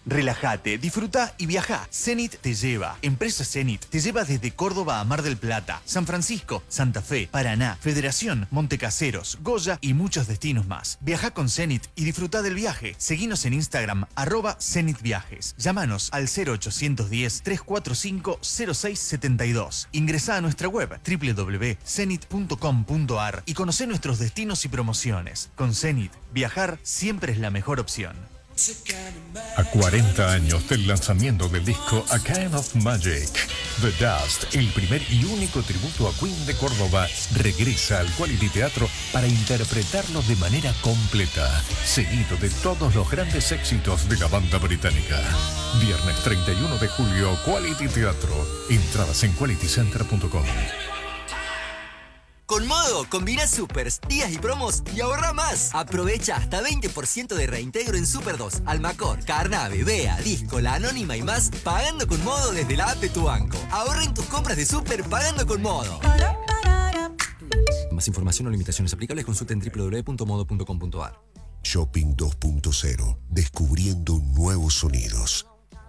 Relájate, disfruta y viaja. Zenit te lleva. Empresa Zenit te lleva desde Córdoba a Mar del Plata, San Francisco, Santa Fe, Paraná, Federación, Montecaseros, Goya y muchos destinos más. Viaja con Zenit y disfruta del viaje. Seguinos en Instagram, @ZenitViajes. Llámanos al 0810-345-0672. Ingresá a nuestra web www.zenit.com.ar y conocé nuestros destinos y promociones. Con Zenit, viajar siempre es la mejor opción. A 40 años del lanzamiento del disco A Kind of Magic, The Dust, el primer y único tributo a Queen de Córdoba, regresa al Quality Teatro para interpretarlo de manera completa, seguido de todos los grandes éxitos de la banda británica. Viernes 31 de julio, Quality Teatro. Entradas en qualitycenter.com. Con Modo, combina supers, días y promos y ahorra más. Aprovecha hasta 20% de reintegro en Super 2, Almacor, Carnave, Bea, Disco, La Anónima y más, pagando con Modo desde la app de tu banco. Ahorra en tus compras de super pagando con Modo. Más información o limitaciones aplicables consulta en www.modo.com.ar. Shopping 2.0, descubriendo nuevos sonidos.